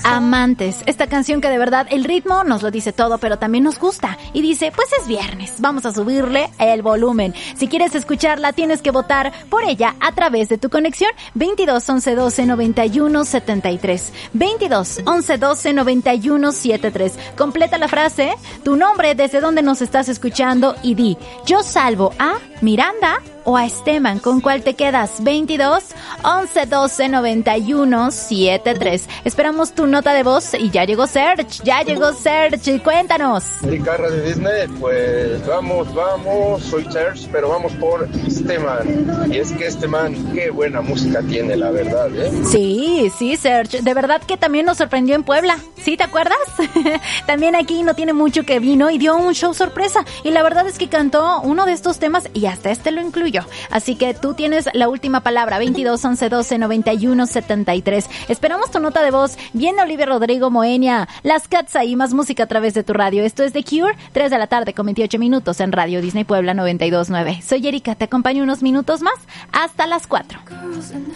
Amantes, esta canción que de verdad el ritmo nos lo dice todo, pero también nos gusta y dice, pues es viernes, vamos a subirle el volumen. Si quieres escucharla tienes que votar por ella a través de tu conexión 22 11 12 91 73, 22 11 12 91 73. Completa la frase, tu nombre, desde donde nos estás escuchando y di, yo salvo a Miranda o a Esteban, ¿con cuál te quedas? 22 11 12 91 73. Esperamos tu nota de voz y ya llegó Serge, cuéntanos. Erika de Disney, pues vamos, soy Serge, pero vamos por Esteban. Y es que Esteban, qué buena música tiene, la verdad, ¿eh? Sí, Serge, de verdad que también nos sorprendió en Puebla, ¿sí te acuerdas? También aquí no tiene mucho que vino y dio un show sorpresa, y la verdad es que cantó uno de estos temas y hasta este lo incluyó. Así que tú tienes la última palabra, 22 11 12 91 73. Esperamos tu nota de voz. Viene Olivia Rodrigo, Moenia, Las Cats y más música a través de tu radio. Esto es The Cure, 3 de la tarde con 28 minutos en Radio Disney Puebla 92.9. Soy Erika, te acompaño unos minutos más hasta las 4.